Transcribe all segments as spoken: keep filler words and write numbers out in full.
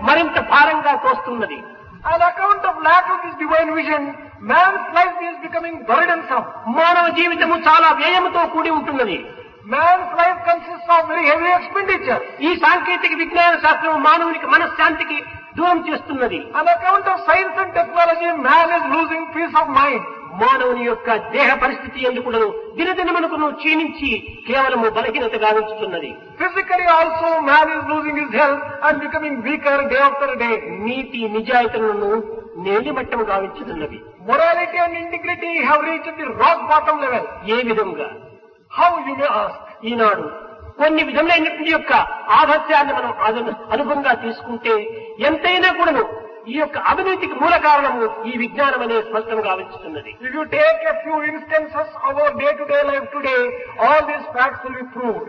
మరింత భారంగా తోస్తున్నది. On account of lack of this divine vision, man's life is becoming burdensome. మానవ జీవితము చాలా వ్యయముతో కూడి ఉంటున్నది. Man's life consists of very heavy expenditure. ఈ సాంకేతిక విజ్ఞాన శాస్త్రం మానవునికి మనశ్శాంతికి దూరం చేస్తున్నది. On account of science and technology, man is losing peace of mind. మానవుని యొక్క దేహ పరిస్థితి ఎందుకు దినదినమునకు క్షీణించి కేవలము బలహీనతగా ఉంచుతున్నది. Physically also, man is losing his health and becoming weaker day after day. NITI నిజాయితీలను నేలిమట్టము గావించుతున్నవి. Morality and integrity have reached the rock bottom level. ఏ విధంగా? How, you may ask? ఈనాడు కొన్ని విధములైనటువంటి యొక్క ఆదర్శాన్ని మనం అనుభవంగా తీసుకుంటే ఎంతైనా కూడాను ఈ యొక్క అవినీతికి మూల కారణము ఈ విజ్ఞానం అనే స్పష్టంగా ఆవిస్తున్నది. If you take a few instances of our day-to-day life today, all these facts will be proved.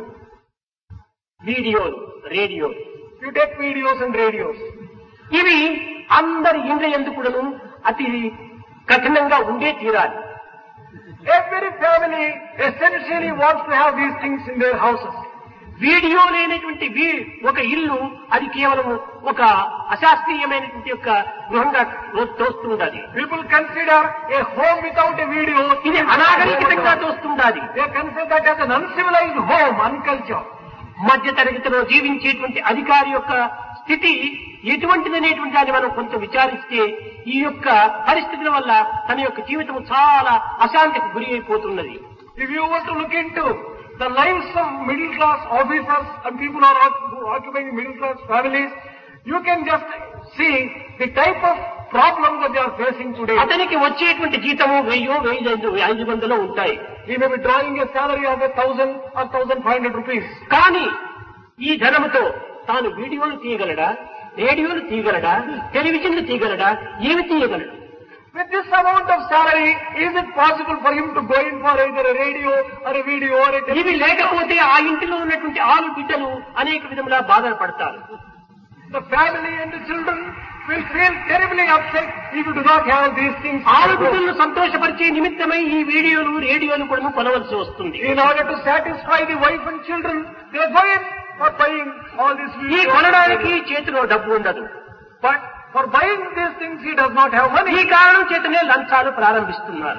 వీడియోలు, రేడియోలు. You take videos and radios. ఇవి అందరి ఇంద్రియందు కూడాను అతి కఠినంగా ఉండే తీరాలి. Every family essentially wants to have these things in their houses. Video లేనటువంటి ఒక ఇల్లు అది కేవలం ఒక అశాస్త్రీయమైనటువంటి యొక్క గృహంగా తోస్తుండాలి. People consider a home without a video, ఇది అనాగరికంగా తోస్తుండాలి. They consider that as an uncivilized home, uncultured. మధ్య తరగతిలో జీవించేటువంటి అధికారి యొక్క స్థితి ఎటువంటిదనేటువంటి దాన్ని మనం కొంచెం విచారిస్తే ఈ యొక్క పరిస్థితుల వల్ల తన యొక్క జీవితం చాలా అశాంతికి గురి అయిపోతున్నది. If you want to look into the lives of middle class officers and people who are occupying middle class families, you can just see the type of problems that they are facing today. అతనికి వచ్చేటువంటి జీతము వెయ్యో వెయ్యి ఐదు వందలు ఉంటాయి. He may be drawing a salary of a thousand or thousand five hundred rupees. కానీ ఈ ధనముతో తాను వీడియోలు తీయగలడా, రేడియోలు తీయగలడా, టెలివిజన్లు తీయగలడా, ఏమి తీయగలడు? With this amount of salary, is it possible for him to go in for either a radio or a video or a television? ఇవి లేకపోతే ఆ ఇంటిలో ఉన్నటువంటి ఆరు బిడ్డలు అనేక విధములా బాధపడతారు. The family and the children will feel terribly upset if you do not have these things. ఆరు బిడ్డలను సంతోషపరిచే నిమిత్తమై ఈ వీడియోలు, రేడియోలు కూడా కొనవలసి వస్తుంది. In order to satisfy the wife and children, they go in for buying all these videos. ఈ కొనడానికి చేతిలో డబ్బు ఉండదు. But for buying these things, he does not have money. ఈ కారణం చేతనే లంచాలు ప్రారంభిస్తున్నారు.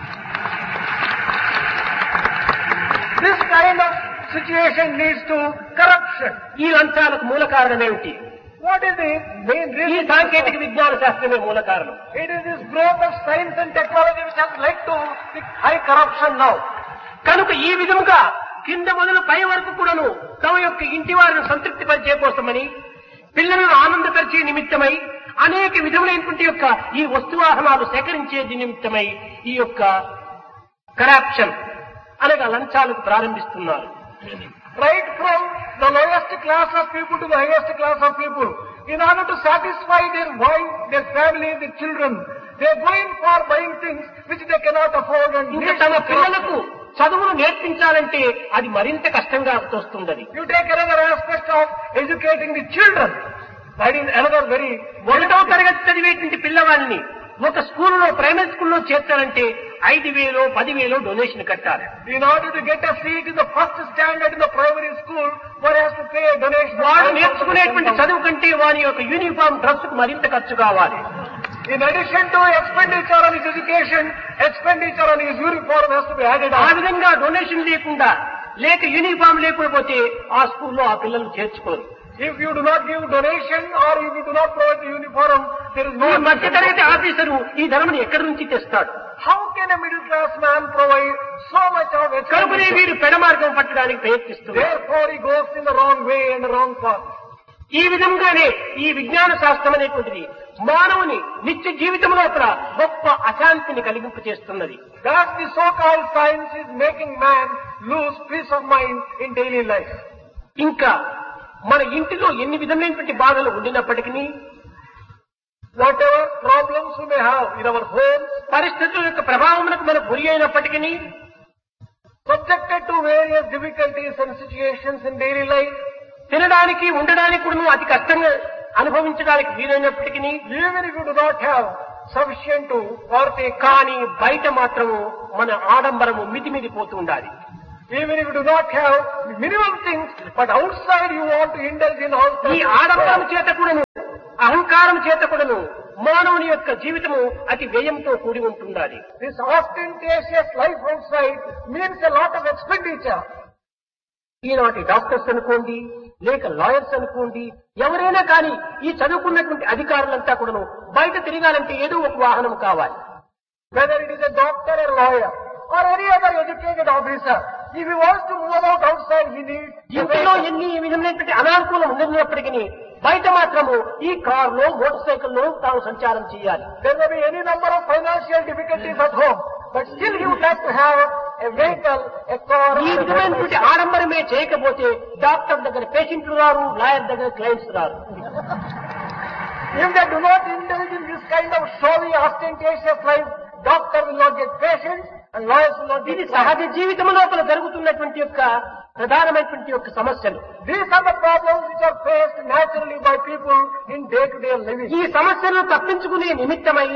This kind of situation leads to corruption. ఈ లంచాలకు మూల కారణం ఏమిటి? What is the main ఈ reason? సాంకేతిక విజ్ఞాన శాస్త్రమే మూల కారణం. It is this growth of science and technology which has led to the high corruption now. కనుక ఈ విధముగా కింద మొదలు పై వరకు కూడాను తమ యొక్క ఇంటి వారిని సంతృప్తి పరిచే కోసమని, పిల్లలను ఆనందపరిచే నిమిత్తమై అనేక విధములైనటువంటి యొక్క ఈ వస్తువాహనాలు సేకరించే నిమిత్తమై ఈ యొక్క కరప్షన్ అనగా లంచాలకు ప్రారంభిస్తున్నారు. Right from the lowest class of people to the highest class of people, in order to satisfy their wife, their family, their children, they are going for buying things which they cannot afford and ఇంకా తమ పిల్లలకు చదువును నేర్పించాలంటే అది మరింత కష్టంగా తోస్తున్నది. You take another aspect of educating the children. That is another very ఒకటో తరగతి చదివేటువంటి పిల్లవాడిని ఒక స్కూల్లో ప్రైమరీ స్కూల్లో చేర్చాలంటే ఐదు వేలు పదివేలు డొనేషన్ కట్టాలి. In order to get a seat in the first standard in the primary school, one has to pay a donation. వాడు నేర్చుకునేటువంటి చదువు కంటే వారి యొక్క యూనిఫామ్ డ్రెస్ కు మరింత ఖర్చు కావాలి. In addition to expenditure on his education, expenditure on his uniform has to be added ఆ on. విధంగా డొనేషన్ లేకుండా లేక యూనిఫామ్ లేకపోతే ఆ స్కూల్లో ఆ పిల్లలు చేర్చుకోరు. If you do not give donation or if you do not provide the uniform, there is no. ఈ మధ్య తరగతి ఆఫీసరు ఈ ధనమును ఎక్కడి నుంచి తెస్తాడు? How can a middle class man provide so much of కనుకనే expenditure? వీరు పెడ మార్గం పట్టడానికి ప్రయత్నిస్తున్నారు. Therefore he goes in the wrong way and the wrong path. ఈ విధంగానే ఈ విజ్ఞాన శాస్త్రం అనేటువంటిది మానవుని నిత్య జీవితంలో గొప్ప అశాంతిని కలిగింపు చేస్తున్నది. Thus the so-called science is making man lose peace of mind in daily life. ఇంకా మన ఇంటిలో ఎన్ని విధమైనటువంటి బాధలు ఉండినప్పటికీ, Whatever problems we may have in our homes, పరిస్థితుల యొక్క ప్రభావమునకు మనం గురి అయినప్పటికీ, subjected to various difficulties and situations in daily life, తినడానికి ఉండడానికి కూడా అతి కష్టంగా అనుభవించడానికి వీలైనప్పటికీ, even if you do not have sufficient to partake, కానీ బయట మాత్రము మన ఆడంబరము మితిమిదిపోతూ ఉండాలి. even if you do not have minimum things, but outside you want to indulge in all ఈ sorts of ఆడంబరం stuff. చేత కూడా చేత కూడాను మానవుని యొక్క జీవితము అతి వ్యయంతో కూడి ఉంటుండాలి. This ostentatious life outside means a lot of expenditure. ఈనాటి డాక్టర్స్ అనుకోండి, లేక లాయర్స్ అనుకోండి, ఎవరైనా కానీ ఈ చదువుకున్నటువంటి అధికారులంతా కూడాను బయట తిరగాలంటే ఏదో ఒక వాహనం కావాలి. Whether it is a doctor or lawyer or any other educated officer, if he wants to move out outside, he needs a ఇంట్లో vehicle. ఎన్ని విధమైనటువంటి అనానుకూలం ఉన్నప్పటికీ బయట మాత్రము ఈ కార్లో మోటార్ సైకిల్లో తాను సంచారం చేయాలి. There may be any number of financial difficulties at home, but still he would like to have a vehicle, a car. ఈ or a విధమైనటువంటి motorcycle. ఆడంబరమే చేయకపోతే డాక్టర్ దగ్గర పేషెంట్లు రారు, లాయర్ దగ్గర క్లయింట్స్ రారు. If they do not indulge in this kind of showy, ostentatious life, doctor will not get patients and lawyers will not ఇది get సహజ clients. జీవితం లోపల జరుగుతున్నటువంటి యొక్క ప్రధానమైనటువంటి యొక్క సమస్యలు. These are the problems which are faced naturally by people in day-to-day living. ఈ సమస్యలను తప్పించుకునే నిమిత్తమై,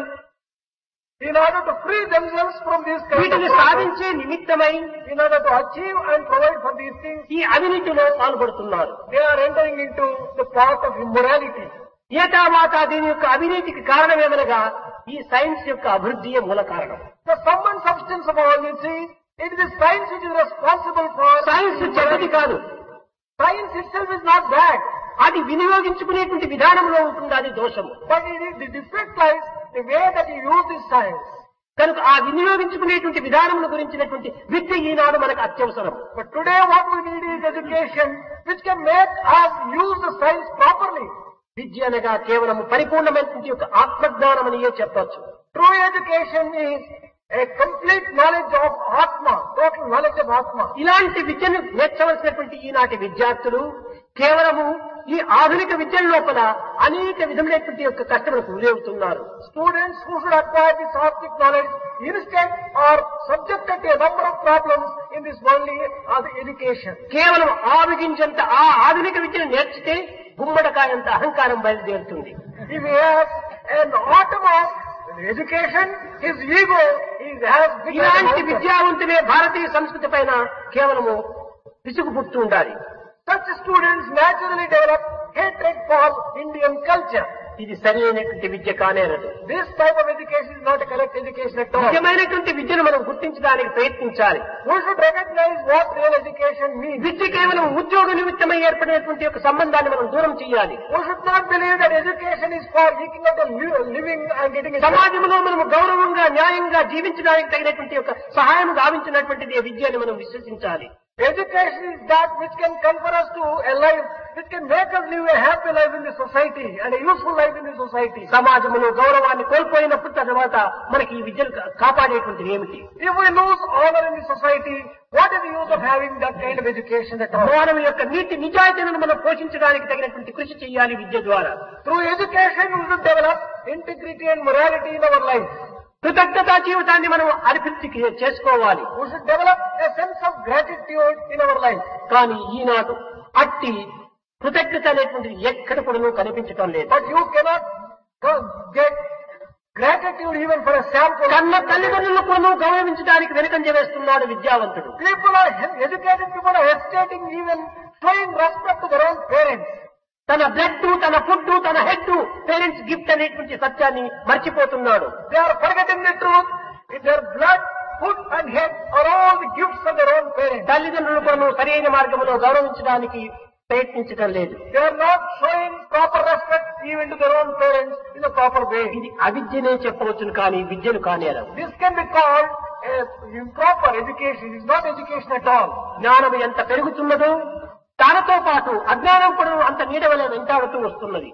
In order to free themselves from these kind of వీటిని problems, సాధించే నిమిత్తమై in order to achieve and provide for these things, ఈ అవినీతిలో పాల్పడుతున్నారు. they are entering into the path of immorality. ఏతావాత దీని యొక్క అవినీతికి కారణమేమనగా ఈ సైన్స్ యొక్క అభివృద్ధియే మూల కారణం. The sum and substance of all this is, it is science which is responsible for science చెడ్డది immorality. కాదు, Science itself is not bad, అది వినియోగించుకునేటువంటి విధానంలో ఉంటుంది అది దోషము. but it is, the defect lies the way that you use this science. కనుక ఆ వినియోగించుకునేటువంటి విధానముల గురించినటువంటి విద్య ఈనాడు మనకు అత్యవసరం. But today what we need is education which can make us use the science properly. విద్య అనగా కేవలం పరిపూర్ణమైనటువంటి యొక్క ఆత్మజ్ఞానం అని చెప్పచ్చు. True education is a complete knowledge of Atma, total knowledge of Atma. ఇలాంటి విద్యను నేర్చవలసినటువంటి ఈనాటి విద్యార్థులు కేవలము ఈ ఆధునిక విద్య లోపల అనేక విధములైనటువంటి యొక్క కష్టములకు గురవుతున్నారు. Students who should acquire this Atmic knowledge instead are subjected to a number of problems in this worldly education. కేవలం ఆవిగించంత ఆ ఆధునిక విద్యను నేర్చితే గుమ్మడకాయంత అహంకారం బయలుదేరుతుంది. If he has an atom of education, his ego is as big as a ఇలాంటి mountain. విద్యావంతులే భారతీయ సంస్కృతి పైన కేవలము విసుగు పుడుతూ ఉండాలి. Such students naturally develop hatred for Indian culture. ఇది సరి అయినటువంటి విద్య కానేరదు. This type of education is not a correct education at all. నిజమైనటువంటి విద్యను మనం గుర్తించడానికి ప్రయత్నించాలి. We should recognize what real education means. విద్య కేవలం ఉద్యోగ నిమిత్తమై ఏర్పడినటువంటి యొక్క సంబంధాన్ని మనం దూరం చేయాలి. We should not believe that education is for eking out a li- living and getting a job. సమాజంలో మనము గౌరవంగా న్యాయంగా జీవించడానికి తగినటువంటి యొక్క సహాయం గావించినటువంటిది ఈ విద్య అని మనం విశ్వసించాలి. Education is that which can confer us to a life, which can make us live a happy life in the society and a useful life in the society. సమాజంలో గౌరవాన్ని కోల్పోయినప్పుడు తర్వాత మనకి ఈ విద్యను కా- కాపాడేటువంటిది ఏమిటి? If we lose honor in the society, what is the use of having that kind of education at all? మానవ యొక్క నీతి నిజాయితీలను మనం పోషించడానికి తగినటువంటి కృషి చేయాలి విద్య ద్వారా. Through education, we should develop integrity and morality in our life. కృతజ్ఞతా జీవితాన్ని మనం అభివృద్ధి చేసుకోవాలి. We should develop a sense of gratitude in our life. కానీ ఈనాడు అట్టి కృతజ్ఞత అనేటువంటిది ఎక్కడ కూడా కనిపించటం లేదు. But you cannot go- get gratitude even for a sample. కన్న తల్లిదండ్రులను కూడా గౌరవించడానికి వెనుకంజ వేస్తున్నాడు విద్యావంతుడు. People are, educated people are hesitating even showing respect to their own parents. తన బ్లడ్, తన ఫుడ్, తన హెడ్ పేరెంట్స్ గిఫ్ట్ అనేటువంటి సత్యాన్ని మర్చిపోతున్నాడు. They are forgetting the truth. In their blood, food and head are all the gifts of their own parents. తల్లిదండ్రులు కూడా సరైన మార్గంలో గౌరవించడానికి ప్రయత్నించడం లేదు. They are not showing proper respect even to their own parents in a proper way. ఇది అవిద్యనే చెప్పవచ్చును కానీ విద్యను కానేరదు. This can be called a improper education. It is not education at all. జ్ఞానం ఎంత పెరుగుతున్నదో దానితో పాటు అజ్ఞానం కూడా అంత నీడవలే వెంటాడుతూ వస్తున్నది.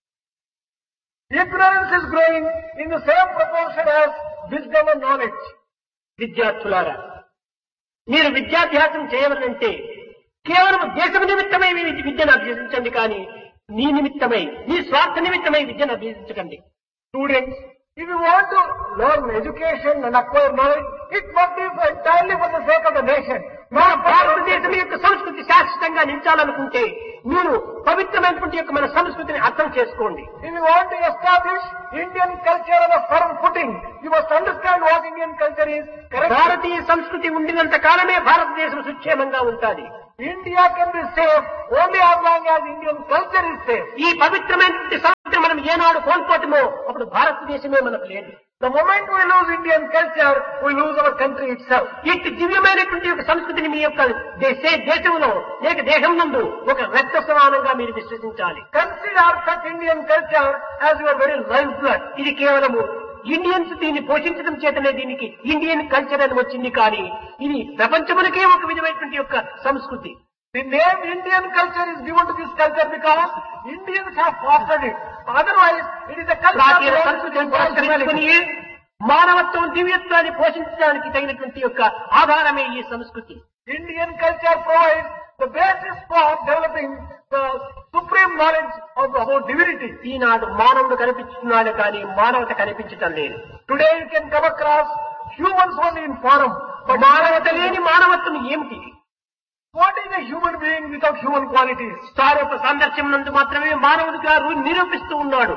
Ignorance is growing in the same proportion as wisdom and knowledge. విద్యార్థులారా, మీరు విద్యాభ్యాసం చేయవలంటే కేవలం దేశం నిమిత్తమై మీ విద్యను అభ్యసించండి కానీ నీ నిమిత్తమై, నీ స్వార్థ నిమిత్తమై విద్యను అభ్యసించకండి. Students, if you want to learn education and acquire knowledge, it must be entirely for the sake of the nation. మన భారతదేశం యొక్క సంస్కృతి శాశ్వతంగా నిలిచాలనుకుంటే మీరు పవిత్రమైనటువంటి యొక్క మన సంస్కృతిని అర్థం చేసుకోండి. If you want to establish Indian culture on a firm footing, you must understand what Indian culture is. Correct? భారతీయ సంస్కృతి ఉండినంత కాలమే భారతదేశం సుక్షేమంగా ఉంటుంది. India can be safe only as long as Indian culture is safe. ఈ పవిత్రమైనటువంటి సంస్కృతిని మనం ఏనాడు కోల్పోటమో అప్పుడు భారతదేశమే మనకు లేదు. The moment we lose Indian culture, we lose our country itself. ఇట్టి దివ్యమైనటువంటి ఒక సంస్కృతిని మీ యొక్క దేశే దేశంలో లేక దేశం నందు ఒక రక్త సమానంగా మీరు విశ్వసించాలి. Consider such Indian culture as your very lifeblood. ఇది కేవలము ఇండియన్స్ దీన్ని పోషించడం చేతనే దీనికి ఇండియన్ కల్చర్ అని వచ్చింది కానీ ఇది ప్రపంచమునకే ఒక విధమైనటువంటి యొక్క సంస్కృతి. The name Indian culture is given to this culture because Indians have fostered it. Otherwise, it is a ప్రాచీన culture సంస్కృతిని based on పురస్కరించుకుని humanity. మానవత్వం దివ్యత్వాన్ని పోషించడానికి తగినటువంటి యొక్క ఆధారమే ఈ సంస్కృతి. Indian culture provides the basis for developing the supreme knowledge of about divinity. ఈనాడు మానవుడు కనిపిస్తున్నాడు కానీ మానవత కనిపించటం లేదు. Today you can come across humans only in form, but మానవత లేని మానవత్వం ఏమిటి? what is a human being without human qualities? సారూప సందర్శనం నందు మాత్రమే మానవుడు గారు నిరూపిస్తూ ఉన్నాడు.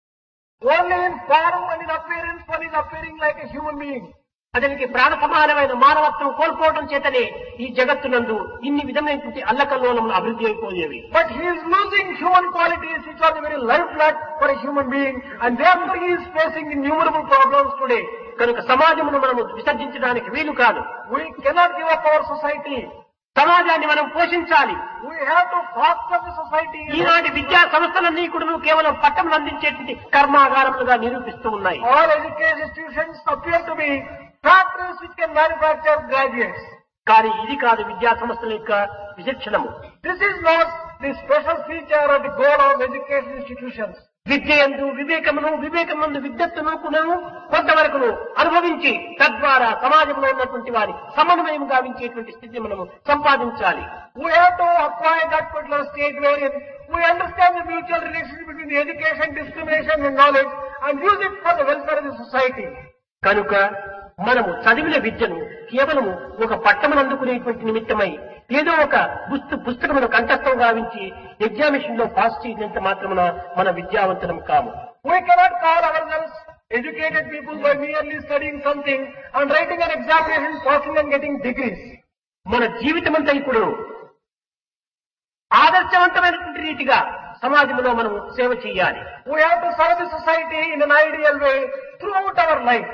Only in form and in appearance one is appearing like a human being. అతనికి ప్రాణ సమానమైన మానవత్వం కోల్పోవడం చేతనే ఈ జగత్తునందు ఇన్ని విధమైనటువంటి అల్లకల్లోలములు అభివృద్ధి అయిపోయేవి. But he is losing human qualities which are the very lifeblood for a human being, and therefore he is facing innumerable problems today. కనుక సమాజమును మనము విసర్జించడానికి వీలు కాదు. We cannot give up our society. సమాజాన్ని మనం పోషించాలి. We have to foster the society. ఈనాటి విద్యా సంస్థలన్నీ కూడా కేవలం పట్టణం అందించేటువంటి కర్మాగారములుగా నిరూపిస్తూ ఉన్నాయి. All education institutions appear to be factories which can manufacture graduates. కానీ ఇది కాదు విద్యా సంస్థల యొక్క విశిక్షణము. This is not the special feature or the goal of education institutions. విద్య యందు వివేకమును వివేకముందు విద్యత్తును కును కొంతవరకును అనుభవించి తద్వారా సమాజంలో ఉన్నటువంటి వారి సమన్వయం గావించేటువంటి స్థితిని మనము సంపాదించాలి. We have to acquire that particular stage wherein we understand the mutual relationship between the education, discrimination and knowledge and use it for the welfare of the society. కనుక మనము చదివిన విద్యను కేవలము ఒక పట్టణం అందుకునేటువంటి నిమిత్తమై ఏదో ఒక పుస్తక పుస్తకమును కంఠస్థం గావించి ఎగ్జామినేషన్ లో పాస్ చేసినంత మాత్రమున మన విద్యావంతులం కాము. We cannot call ourselves educated people by merely studying something and writing an examination, passing and getting degrees. మన జీవితమంతా ఇప్పుడు ఆదర్శవంతమైనటువంటి రీతిగా సమాజంలో మనము సేవ చేయాలి. We have to serve the society in an ideal way throughout our life.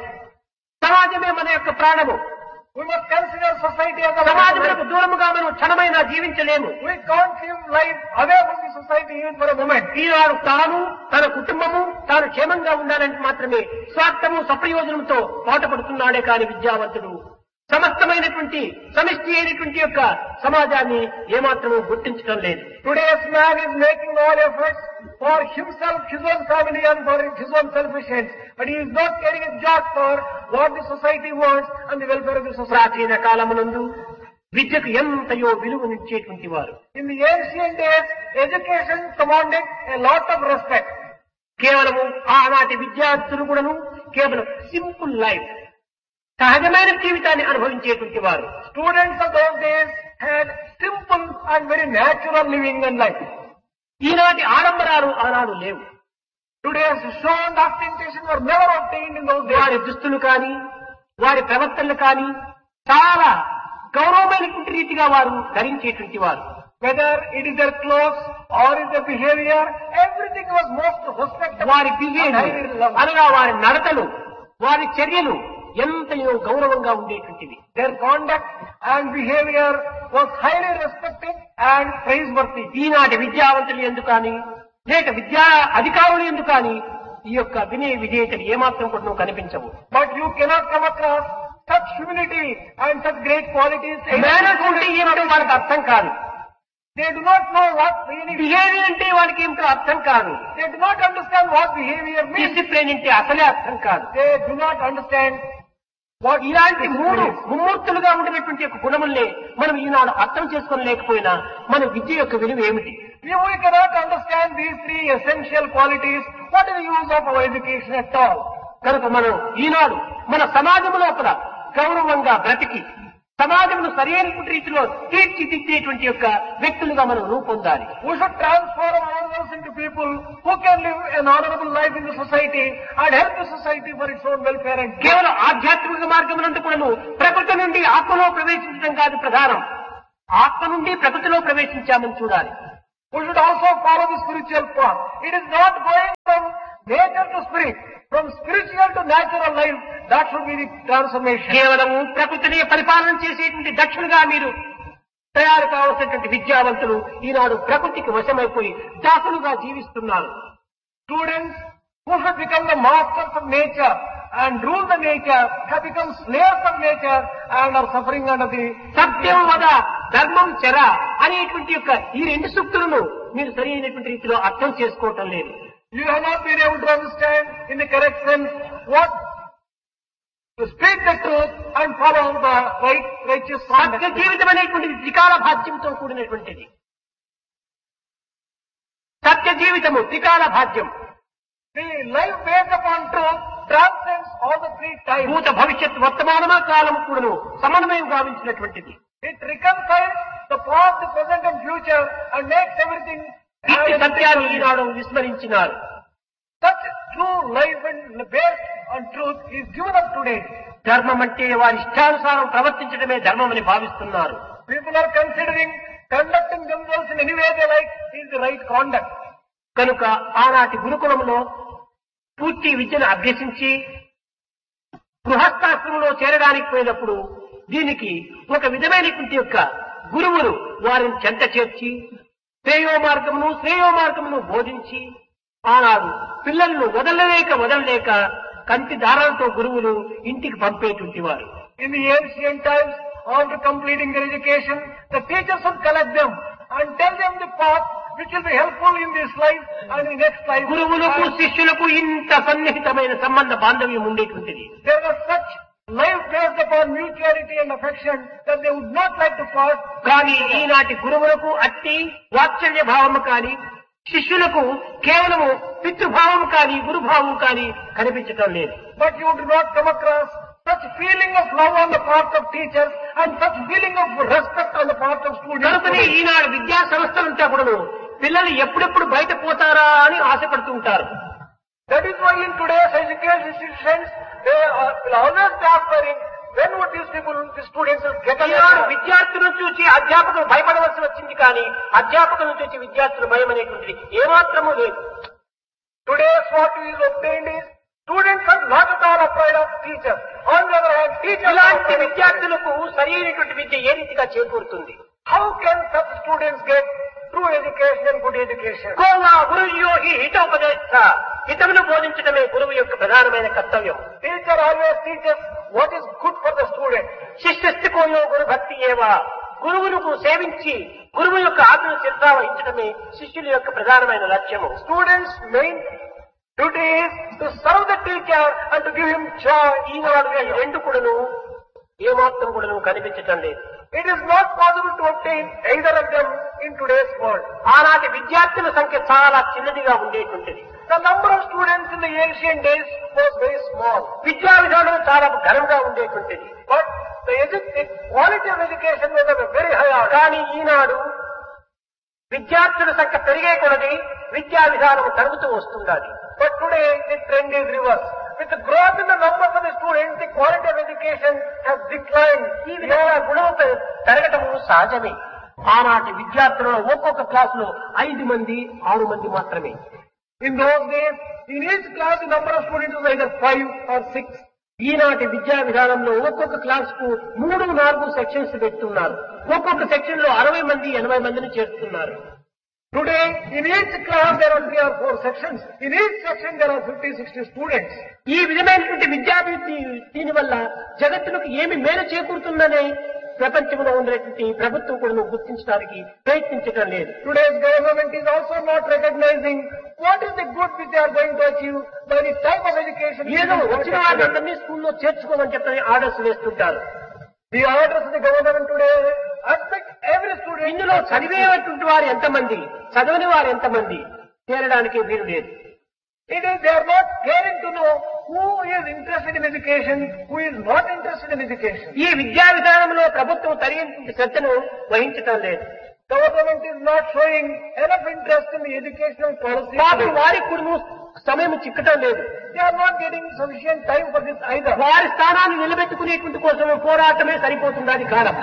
సమాజమే మన యొక్క ప్రాణము. We must consider society as a సమాజములకు దూరముగా మనం క్షణమైనా జీవించలేము. We can't live life away from the society even for a moment. ఈనాడు తాను తన కుటుంబము తాను క్షేమంగా ఉండాలంటే మాత్రమే స్వార్థము సప్రయోజనంతో పాటుపడుతున్నాడే కాని విద్యావంతుడు సమస్తమైనటువంటి సమిష్టి అయినటువంటి యొక్క సమాజాన్ని ఏమాత్రము గుర్తించడం లేదు. Today's man is making all efforts for himself, his own family and for his own selfish ends. But he is not caring a jot for what the society wants and the welfare of the society. ప్రాచీన కాలమునందు విద్యకు ఎంతయో విలువనిచ్చేటువంటి వారు. In the ancient days, education commanded a lot of respect. కేవలము ఆనాటి విద్యార్థులు కూడాను కేవలం simple life సహజమైన జీవితాన్ని అనుభవించేటువంటి వారు. Students of those days had simple and very natural living and life. ఈనాటి ఆడంబరాలు ఆనాడు లేవు. Today's show and ostentation were never obtained in those days. వారి దుస్తులు కానీ వారి ప్రవర్తనలు కానీ చాలా గౌరవమైనటువంటి రీతిగా వారు ధరించేటువంటి వారు. Whether it is their clothes or is their behavior, everything was most respectable. వారి బిహేవియర్ అనగా వారి నడతలు వారి చర్యలు ఎంతయో గౌరవంగా ఉండేటువంటివి. Their conduct and behavior was highly respected and praiseworthy. ఈనాటి విద్యావంతులు ఎందుకు కానీ లేక విద్యా అధికారులు ఎందుకు కానీ ఈ యొక్క వినయ విధేయతలు ఏమాత్రం కూడా నువ్వు కనిపించవు. But you cannot come across such humility and such great qualities. Manners అంటే ఏమిటో వాళ్ళకి అర్థం కాదు. They do not know what really behaviour అంటే వాళ్ళకి ఏమిటో అర్థం కాదు. They do not understand what behavior means. Discipline అంటే అసలే అర్థం కాదు. They do not understand what ఇలాంటి మూడు ముమ్మూర్తులుగా ఉండినటువంటి యొక్క గుణములనే మనం ఈనాడు అర్థం చేసుకొని లేకపోయినా మన విద్య యొక్క విలువ ఏమిటి? If we cannot understand these three essential qualities, what is the use of our education at all? కనుక మనం ఈనాడు మన సమాజం లోపల గౌరవంగా బ్రతికి సమాజంను సరైనటువంటి రీతిలో తీర్చిదిద్దేటువంటి యొక్క వ్యక్తులుగా మనం రూపొందాలి. We should transform ourselves into people who can live an honorable life in the society and help the society for its own welfare and కేవలం ఆధ్యాత్మిక మార్గమునందు కూడాను ప్రకృతి నుండి ఆత్మలో ప్రవేశించడం కాదు ప్రధానం. ఆత్మ నుండి ప్రకృతిలో ప్రవేశించామని చూడాలి. we should also follow the spiritual path. It is not going from nature to spirit, from spiritual to natural life, that should be the transformation. కేవలము ప్రకృతిని పరిపాలన చేసేటువంటి దక్షులుగా మీరు తయారు కావాల్సినటువంటి విద్యావంతులు ఈనాడు ప్రకృతికి వశమైపోయి దాసులుగా జీవిస్తున్నారు. Students who have become the masters of nature and rule the nature have become slaves of nature and are suffering under the సత్యం వద ధర్మం చెర అనేటువంటి యొక్క ఈ రెండు సూక్తులను మీరు సరి అయినటువంటి రీతిలో అర్థం చేసుకోవటం లేదు. You have not been able to understand in the correct sense what to speak the truth and follow the right righteous Satya conduct. జీవితం అనేటువంటిది త్రికాల భాగ్యంతో కూడినటువంటిది. సత్య జీవితము త్రికాల భాగ్యం. The life based upon truth transcends all the three times. భూత భవిష్యత్ వర్తమానమా కాలం కూడాను సమన్వయం గావించినటువంటిది. It reconciles the past, the present and future and makes everything. ఇట్టి సత్యాన్ని ఈనాడు విస్మరించినారు. Such true life and based on truth is given up today. ధర్మం అంటే వారి ఇష్టానుసారం ప్రవర్తించడమే ధర్మం అని భావిస్తున్నారు. People are considering conducting themselves in any way they like is the right conduct. కనుక ఆనాటి గురుకులంలో పూర్తి విద్యను అభ్యసించి గృహస్థాశ్రమంలో చేరడానికి పోయినప్పుడు దీనికి ఒక విధమైనటువంటి యొక్క గురువులు వారిని చెంత చేర్చి శ్రేయో మార్గమును శ్రేయో మార్గమును బోధించి ఆనాడు పిల్లలను వదలలేక వదలలేక కంటి దారాలతో గురువులు ఇంటికి పంపేటువంటి వారు. In the ancient times, after completing their education, the teachers would collect them and tell them the path which will be helpful in this life and in the next life. గురువులకు శిష్యులకు ఇంత సన్నిహితమైన సంబంధ బాంధవ్యం ఉండేటువంటిది. There was such life based upon mutuality and affection that they would not like to part. కానీ ఈనాటి గురువులకు అట్టి వాత్సల్య భావము కానీ శిష్యులకు కేవలము పితృభావం కానీ గురుభావం కానీ కనిపించటం లేదు. But you do not come across such feeling of love on the part of teachers and such feeling of respect on the part of students. కనుకనే ఈనాడు విద్యా సంస్థలంతా కూడాను పిల్లలు ఎప్పుడెప్పుడు బయట పోతారా అని ఆశపడుతుంటారు. That is why in today's education institutions, they are, will always be aspiring, when would these people, the students will get Eenadu along? విద్యార్థులను చూసి అధ్యాపకులు భయపడవలసి వచ్చింది కానీ అధ్యాపకులను చూసి విద్యార్థులు భయం అనేటువంటిది ఏమాత్రమూ లేదు. Today's what is obtained is, students are not at all afraid of teachers. On the other hand, teachers are ఇలాంటి afraid of విద్యార్థులకు సరైనటువంటి విద్య ఏ రీతిగా చేకూరుతుంది? How can such students get true education and good education? Khoa గురుయో హి హితోపదేశ హితమును బోధించడమే గురువు యొక్క ప్రధానమైన కర్తవ్యం. Teacher always teaches what is good for the student. శిష్యస్తి కోయో గురు భక్తి ఏవా గురువులకు సేవించి గురువు యొక్క ఆజ్ఞను శిరసా వహించడమే శిష్యుల యొక్క ప్రధానమైన లక్ష్యము. Students' main duty is to serve the teacher and to give him joy. ఈనాడు ఈ రెండు కూడాను ఏమాత్రం కూడాను కనిపించటం లేదు. It is not possible to obtain either of them in today's world. ఆనాటి విద్యార్థుల సంఖ్య చాలా చిన్నదిగా ఉండేటువంటిది. The number of students in the ancient days was very small. విద్యా విధానం చాలా ఘనంగా ఉండేటువంటిది. But the, edu- the quality of education was of a very high order. కానీ ఈనాడు విద్యార్థుల సంఖ్య పెరిగే కొలది విద్యా విధానం తరుగుతూ వస్తున్నది. But today the trend is reversed. With the growth in the numbers of the students, the quality of education has declined. ఈ విధంగా గుణం పెరగటము సహజమే. ఆనాటి విద్యార్థులలో ఒక్కొక్క క్లాసులో ఐదు మంది ఆరు మంది మాత్రమే. In those days, in each class the number of students was either five or six. ఈనాటి విద్యా విధానంలో ఒక్కొక్క క్లాస్ కు మూడు నాలుగు సెక్షన్స్ పెడుతున్నారు. ఒక్కొక్క సెక్షన్ లో అరవై మంది ఎనభై మందిని చేస్తున్నారు. Today, in each class there are three or four sections. In each section there are fifty, sixty students. ఈ విధమైనటువంటి విద్యాభివృద్ధి దీని వల్ల జగత్తులకు ఏమి మేలు చేకూరుతుందనే ప్రపంచంలో ఉన్నటువంటి ప్రభుత్వం కూడా గుర్తించడానికి ప్రయత్నించడం లేదు. Today's government is also not recognizing what is the good which they are going to achieve by the type of education. ఏదో వచ్చిన వాళ్ళందరినీ స్కూల్లో చేర్చుకోమని చెప్పని ఆర్డర్స్ వేస్తుంటారు. The orders of the government today expect every student. ఇందులో చదివేటువంటి వారు ఎంతమంది చదవని వారు ఎంతమంది చేరడానికి వీలు లేదు. It is they are not caring to know who is interested in education, who is not interested in education. ఈ విద్యా విధానంలో ప్రభుత్వం తగిన శ్రద్ధను వహించటం లేదు. Government is not showing enough interest in the educational policy. పాపం వారికి కూడా సమయం చిక్కటం లేదు. They are not getting sufficient time for this either. వారి స్థానాన్ని నిలబెట్టుకునేటువంటి కోసం పోరాటమే సరిపోతుంది కాలం.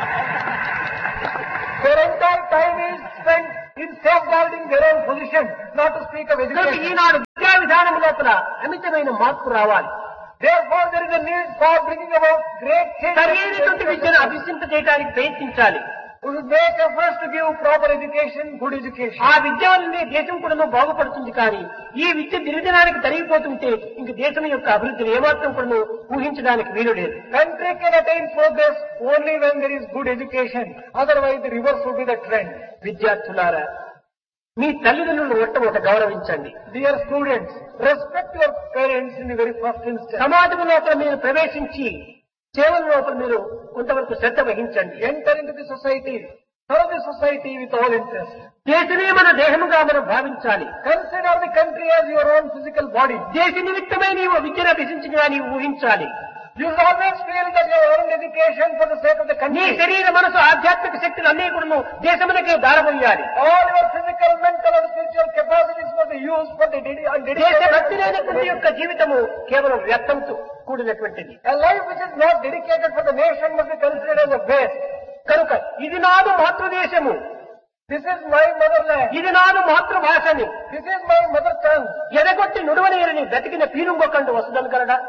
Their entire time is spent in safeguarding their own position, not to speak of కనుక education. ఈనాడు విద్యా విధానం లోపల అమితమైన మార్పు రావాలి. Therefore, there is a need for bringing about great change. సరైనటువంటి విద్యను అభ్యసింప చేయడానికి ప్రయత్నించాలి. We should make efforts to give proper education, good education. ఆ విద్య వల్లనే దేశం కూడా బాగుపడుతుంది. కానీ ఈ విద్య దినదినానికి తరిగిపోతుంటే ఇంక దేశం యొక్క అభివృద్ధిని ఏమాత్రం కూడా ఊహించడానికి వీలు లేదు. Country can attain progress only when there is good education. Otherwise, the reverse would be the trend. విద్యార్థులారా, మీ తల్లిదండ్రులను మొట్టమొదట గౌరవించండి. Dear students, respect your parents in the very first instance. సమాజం లోపల మీరు ప్రవేశించి సేవల లోపల మీరు కొంతవరకు శ్రద్ధ వహించండి. Enter into the society, serve the society with all interest. దేశమే మన దేహముగా మనం భావించాలి. Consider the country as your own physical body. దేశ నిమిత్తమై నీవు విద్యను అభ్యసించగా నీవు ఊహించాలి. You should always feel that you are earning education for the sake of the నీ country. శరీర మనసు ఆధ్యాత్మిక శక్తులు అన్ని కూడా దేశమునకే దారపోయాలి. All your physical, mental and spiritual capacities must be used for the dedi- and దేశ dedicated. భక్తి లేనటువంటి యొక్క జీవితము కేవలం వ్యర్థంతో కూడినటువంటిది. A life which is not dedicated for the nation must be considered as a waste. కనుక ఇది నాదు మాతృదేశము, This is my motherland. ఇది నాదు మాతృభాషని This is my mother tongue. ఎదగొట్టి నుడవనేరని బ్రతికిన పీనుంగొకండు వస్తుందని కలడా.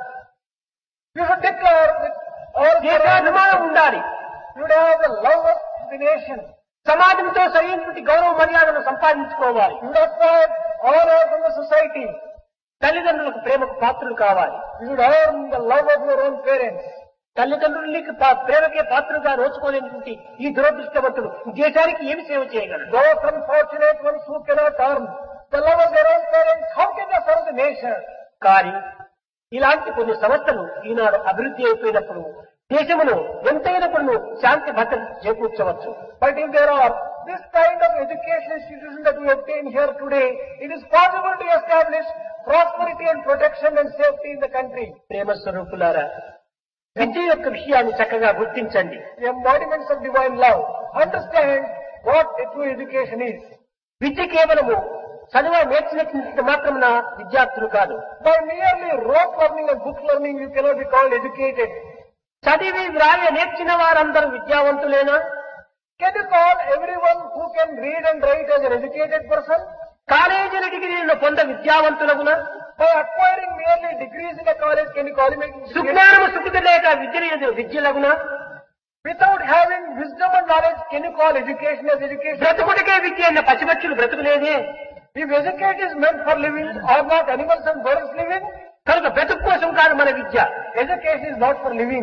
You should declare with all దేశాభిమానం ఉండాలి. you should have the love of the nation. సమాజంతో సరైనటువంటి గౌరవ మర్యాదను సంపాదించుకోవాలి. You should acquire honor from the society. తల్లిదండ్రులకు ప్రేమకు పాత్రలు కావాలి. You should earn the love of your own parents. తల్లిదండ్రులకి పా- ప్రేమకే పాత్రగా నోచుకోలేనటువంటి ఈ దురదృష్టవంతులు దేశానికి ఏమి సేవ చేయగలరు? Those unfortunate ones who cannot earn the love of their own parents, how can they serve the nation? కానీ ఇలాంటి కొన్ని సంస్థలు ఈనాడు అభివృద్ధి అయిపోయినప్పుడు దేశమును ఎంతైనప్పుడు శాంతి భద్రత చేకూర్చవచ్చు. But if there are this kind of education institutions that we obtain here today, it is possible to establish prosperity and protection and safety in the country. ప్రేమ స్వరూపులారా, విద్య యొక్క విషయాన్ని చక్కగా గుర్తించండి. The embodiments of divine love. Understand what a true education is. విద్య కేవలము చదువు నేర్చినంత మాత్రమున విద్యార్థులు కాదు. By merely rote learning and book learning, you cannot be called educated. చదివి వ్రాయ నేర్చిన వారందరూ విద్యావంతులేనా? Can you call everyone who can read and write as an educated person? కాలేజీల డిగ్రీలను పొంద విద్యావంతులగునా? By acquiring merely degrees in a college, can you call him educated? సుజ్ఞానము సుఖిత లేక విద్య విద్యలగునా? Without having wisdom and knowledge, can you call education as education? బ్రతుకుడికే విద్య అన్న పసిబచ్చులు బ్రతుకులేదే. If education is meant for living, are not animals and birds living? కనుక బ్రతుకు కోసం కాదు మన విద్య. Education is not for living.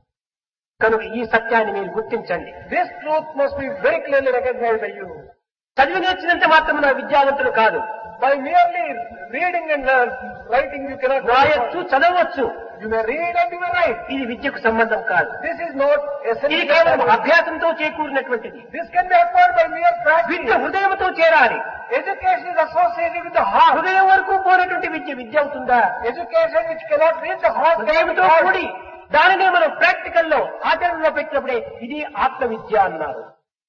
కనుక ఈ సత్యాన్ని మీరు గుర్తించండి. This truth must be very clearly recognized by you. చదివి నేర్చినంత మాత్రమున విద్యావంతులు కాదు. By merely reading and uh, writing, you cannot రాయొచ్చు, చదవచ్చు. You may read and you may write. ఇది విద్యకు సంబంధం కాదు. This is not ఇది కేవలం essential. అభ్యాసంతో చేకూరినటువంటిది. This can be acquired by mere practice. విద్య హృదయంతో చేరాలి. Education is associated with the heart. హృదయం వరకు పోయినటువంటి విద్య విద్య అవుతుందా? Education which cannot reach the heart. హృదయంతో కూడి దానినే మనం ప్రాక్టికల్ లో ఆచరణలో పెట్టినప్పుడే ఇది ఆత్మ విద్య అన్నారు.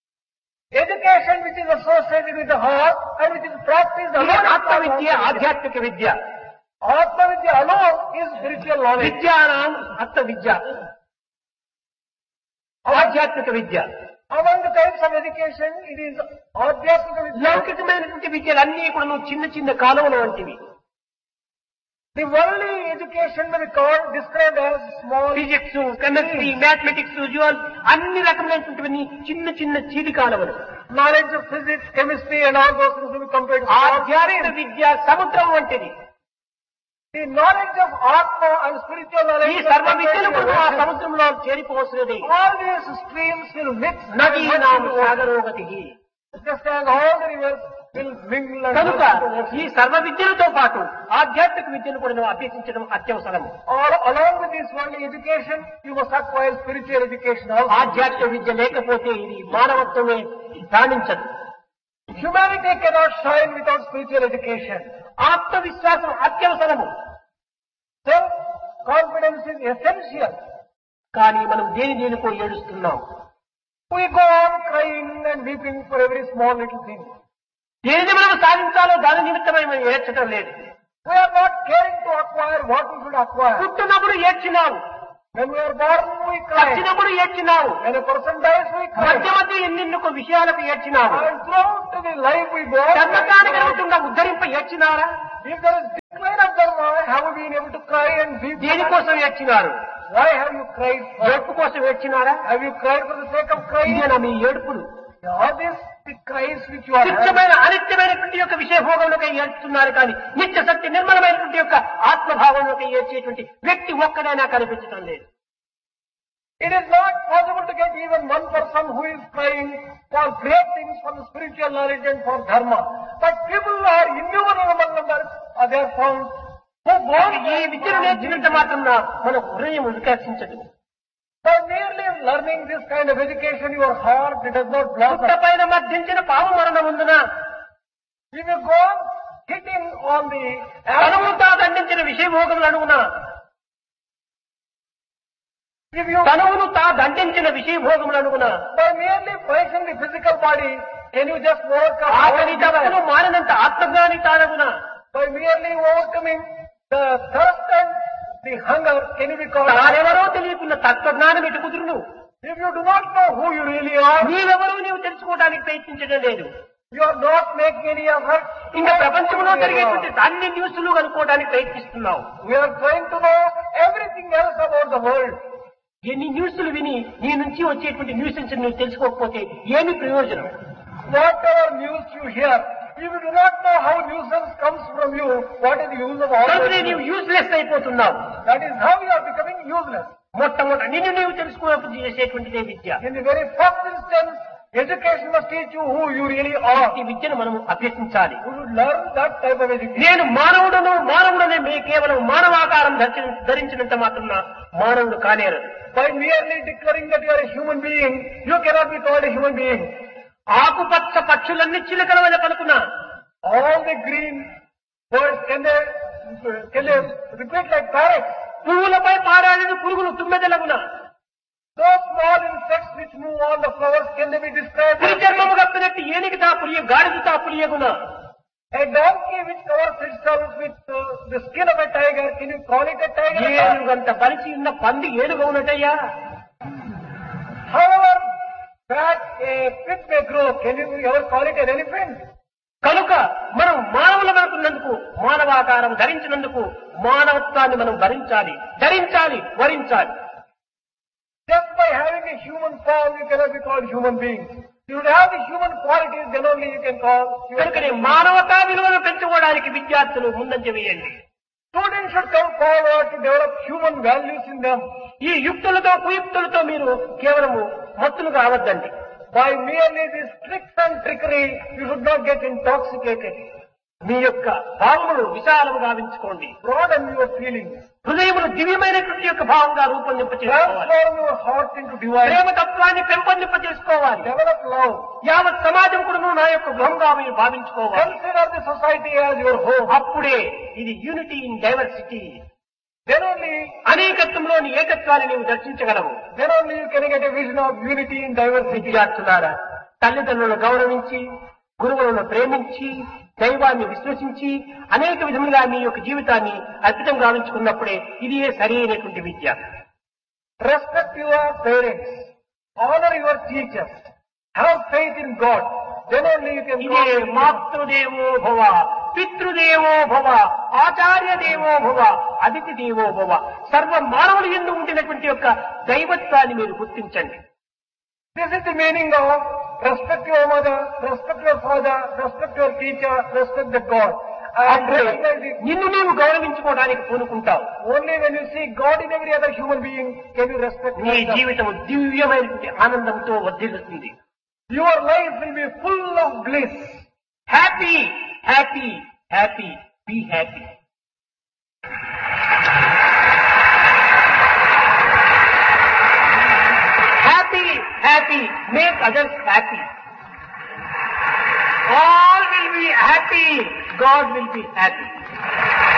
Education which is associated with the heart and which is practiced ఇది alone. ఆత్మ విద్య, ఆధ్యాత్మిక విద్య. Atma Vidya alone is spiritual knowledge. విద్యానాం ఆత్మ విద్య, ఆధ్యాత్మిక విద్య. Among the types of education, it is Adhyatmika Vidya. లౌకికమైనటువంటి విద్యలన్నీ కూడా చిన్న చిన్న కాలువలు వంటివి. The worldly education may be called, described as small. Physics, chemistry, mathematics, Jual అన్ని రకమైనటువంటి చిన్న చిన్న చీటి కాలువలు. Knowledge of physics, chemistry and all those things will be compared to ఆధ్యాత్మిక విద్య సముద్రం వంటిది. the knowledge of Atma and spiritual knowledge. ఈ సర్వ విద్యలు కూడా ఆ సముద్రంలో చేరిపోవచ్చున్నది. All these streams will mix. నదీ నామ సాగరోగతి. Just as all the rivers will mingle and కనుక merge together. ఈ సర్వ విద్యలతో పాటు ఆధ్యాత్మిక విద్యను కూడా నువ్వు అభ్యసించడం అత్యవసరం. All along with this worldly education, you must acquire spiritual education also. ఆధ్యాత్మిక విద్య లేకపోతే ఇది మానవత్వమే రాణించదు. Humanity cannot shine without spiritual education. ఆత్మవిశ్వాసం అత్యవసరము. Self-confidence is essential. కానీ మనం దేని దేనికో ఏడుస్తున్నాం. We go on crying and weeping for every small little thing. ఏది మనం సాధించాలో దాని నిమిత్తమై మనం ఏడ్చడం లేదు. We are not caring to acquire what we should acquire. పుట్టినప్పుడు ఏడ్చినావు, When we are born, we cry. చచ్చినప్పుడు ఏడ్చినావు, When a person dies, we మధ్య cry. మధ్య ఎన్నెన్నో విషయాలకు ఏడ్చినావు. And throughout the life we go, చంద్రకానికి కలుగుతున్న ఉద్ధరింప ఏడ్చినారా? if there is decline of dharma, been able to cry and weep. దేనికోసం ఏడ్చినారు? Why have you cried? ఏడుపు కోసం ఏడ్చినారా? Have you cried for the sake of crying? ఇదేనా మీ ఏడుపులు? Are these the cries which you are having? నిత్యమైన అనిత్యమైనటువంటి యొక్క విషయభోగంలోకి ఏడ్చుతున్నారు కానీ నిత్య సత్య నిర్మలమైనటువంటి యొక్క ఆత్మభావంలోకి ఏడ్చేటువంటి వ్యక్తి ఒక్కడైనా కనిపించడం లేదు. It is not possible to get even one person who is crying for great things, for the spiritual knowledge and for dharma. But people are innumerable among them, uh, they are found who go ఈ విద్యను నేర్చినంత మాత్రం మన హృదయం వికసించదు. by merely learning this kind of education, your heart it does not blossom. పుట్టపైన మధ్యించిన పాము మరణం ఉందున If you go on hitting on the తనువు తా దండించిన విషయభోగములు అడుగున if you తనువును తా దండించిన విషయభోగములు అడుగున by merely punishing the physical body, can you just overcome all ఆకలి దప్పును desire? మారినంత ఆత్మజ్ఞాని తానగున By merely overcoming the thirst and the hunger, can you be called? తానెవరో తెలియకున్న తత్వజ్ఞానం ఇటు కుదురును. If you do not know who you really are, నీవెవరో నీవు తెలుసుకోవడానికి ప్రయత్నించడం లేదు. you are not making any effort. ఇంకా ప్రపంచంలో జరిగేటువంటి అన్ని న్యూస్లు కనుక్కోవడానికి ప్రయత్నిస్తున్నావు. We are trying to know everything else about the world. ఎన్ని న్యూస్లు విని నీ నుంచి వచ్చేటువంటి న్యూసెన్స్ నువ్వు తెలుసుకోకపోతే ఏమి ప్రయోజనం? Whatever news you hear, if you do not know how nuisance comes from you, what is the use of all కనుకనే that? నీవు useless అయిపోతున్నావు. That is how you are becoming useless. మొట్టమొదటి నిన్ను నీవు తెలుసుకోవడం చేసేటువంటిదే విద్య. In the very first instance, education must teach you who you really are. ఈ విద్యను మనం అభ్యసించాలి. You should learn that type of education. నేను మానవుడను మానవుడనే మీ కేవలం మానవాకారం ధరించి- ధరించినంత మాత్రం మానవుడు కానేరు. By merely declaring that you are a human being, you cannot be called a human being. ఆకుపచ్చ పక్షులన్నీ చిలుకల వల్ల పలుకున్నా All the green birds, can they, can they repeat like parrots? పువ్వులపై పారాడిన పురుగులు తుమ్మెదలగున Those small insects which move on the flowers, can they be described? పులి చర్మము కప్పినట్టు ఏనికి తా పులియ గాడిద తా పులియగున A donkey which covers itself with uh, the skin of a tiger, can you call it a tiger? ఏనుగంత బలిసి ఉన్న పంది ఏనుగవునటయ్యా. However fat a pig may grow, can you ever call it an elephant? కనుక మనం మానవులమనుకున్నందుకు మానవాకారం ధరించినందుకు మానవత్వాన్ని మనం భరించాలి, ధరించాలి, వరించాలి. Just by having a human form, you cannot be called human beings. You should have the human qualities, then only you can call human కనుకనే beings. మానవతా విలువను పెంచుకోవడానికి విద్యార్థులు ముందంజ వేయండి. Students should come forward to develop human values in them. ఈ యుక్తులతో కుయుక్తులతో మీరు కేవలము మత్తులు కావద్దండి. By merely these tricks and trickery, you should not get intoxicated. మీ యొక్క భావములు విశాలము గావించుకోండి. Broaden your feelings. హృదయములు దివ్యమైనటువంటి యొక్క భావంగా రూపొందింప చేసుకోవాలి. Transform your heart into divine. ప్రేమ తత్వాన్ని పెంపొందింప చేసుకోవాలి. Develop love. యావత్ సమాజం కూడా నా యొక్క గృహంగా మీరు భావించుకోవాలి. Consider the society as your home. అప్పుడే ఇది unity in diversity, Then only, అనేకత్వంలోని ఏకత్వాన్ని నీవు దర్శించగలవు. then only you can get a vision of unity in diversity. విద్యార్థులారా, తల్లిదండ్రులను గౌరవించి, గురువులను ప్రేమించి, దైవాన్ని విశ్వసించి అనేక విధములుగా మీ యొక్క జీవితాన్ని అర్పితం గావించుకున్నప్పుడే ఇది సరి అయినటువంటి విద్య. Respect your parents. Honor your teachers. Have faith in God. Then only you can ఇదే call it మాతృదేవో భవ, పితృదేవో భవ, ఆచార్య దేవో భవ, అతిథి దేవో భవ. సర్వ మానవులు ఎందు ఉండినటువంటి యొక్క దైవత్వాన్ని మీరు గుర్తించండి. This is the meaning of respect your mother, respect your father, respect your teacher, respect the God. And అప్పుడే recognize it. నిన్ను నీవు గౌరవించుకోవడానికి పూనుకుంటావు. Only when you see God in every other human being can you respect నీ yourself. జీవితం దివ్యమైనటువంటి ఆనందంతో వర్ధిల్లుతుంది. Your life will be full of bliss. Happy happy happy be happy. Happy happy make others happy. All will be happy, God will be happy.